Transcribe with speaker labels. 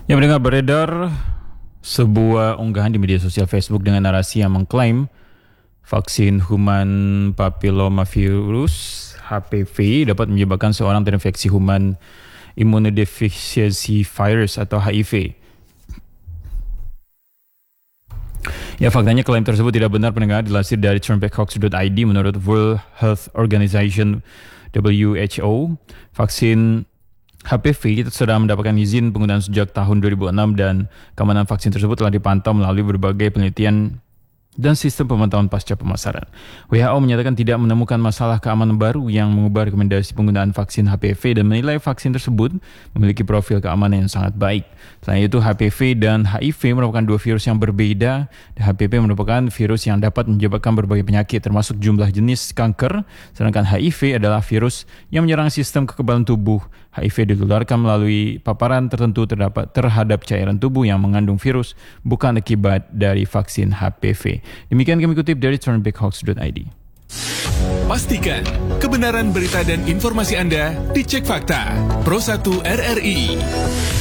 Speaker 1: Yang mendengar beredar sebuah unggahan di media sosial Facebook dengan narasi yang mengklaim vaksin human papillomavirus HPV dapat menyebabkan seorang terinfeksi human immunodeficiency virus atau HIV. Ya, faktanya klaim tersebut tidak benar pendengar. Dilansir dari turnbackhoax.id, menurut World Health Organization WHO, vaksin HPV itu sudah mendapatkan izin penggunaan sejak tahun 2006 dan keamanan vaksin tersebut telah dipantau melalui berbagai penelitian dan sistem pemantauan pasca pemasaran. WHO menyatakan tidak menemukan masalah keamanan baru yang mengubah rekomendasi penggunaan vaksin HPV dan menilai vaksin tersebut memiliki profil keamanan yang sangat baik. Selain itu, HPV dan HIV merupakan dua virus yang berbeda. HPV merupakan virus yang dapat menyebabkan berbagai penyakit termasuk jumlah jenis kanker, sedangkan HIV adalah virus yang menyerang sistem kekebalan tubuh. HIV ditularkan melalui paparan tertentu terhadap cairan tubuh yang mengandung virus, bukan akibat dari vaksin HPV. Demikian kami kutip dari turnbackhoax.id.
Speaker 2: Pastikan kebenaran berita dan informasi Anda dicek fakta. Pro 1 RRI.